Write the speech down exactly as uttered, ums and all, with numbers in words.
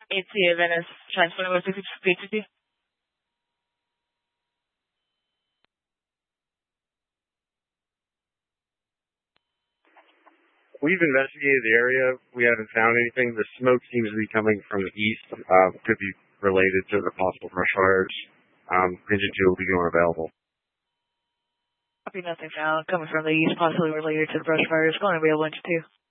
A T A Venice, transfer number six six three two two. We've investigated the area. We haven't found anything. The smoke seems to be coming from the east. Uh, could be related to the possible brush fires. Um, Engine two will be going available. Copy, nothing found. Coming from the east, possibly related to the brush fires. Going available, Engine two.